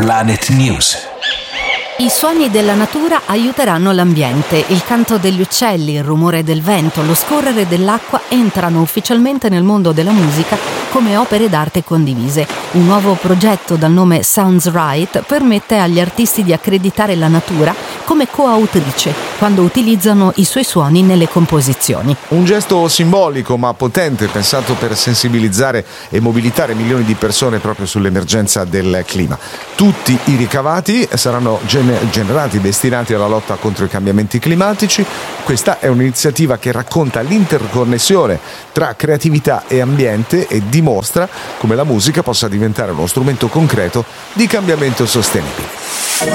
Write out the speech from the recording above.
Planet News. I suoni della natura aiuteranno l'ambiente. Il canto degli uccelli, il rumore del vento, lo scorrere dell'acqua entrano ufficialmente nel mondo della musica come opere d'arte condivise. Un nuovo progetto dal nome Sounds Right permette agli artisti di accreditare la natura come coautrice quando utilizzano i suoi suoni nelle composizioni. Un gesto simbolico ma potente, pensato per sensibilizzare e mobilitare milioni di persone proprio sull'emergenza del clima. Tutti i ricavati saranno generati destinati alla lotta contro i cambiamenti climatici. Questa è un'iniziativa che racconta l'interconnessione tra creatività e ambiente e dimostra come la musica possa diventare uno strumento concreto di cambiamento sostenibile.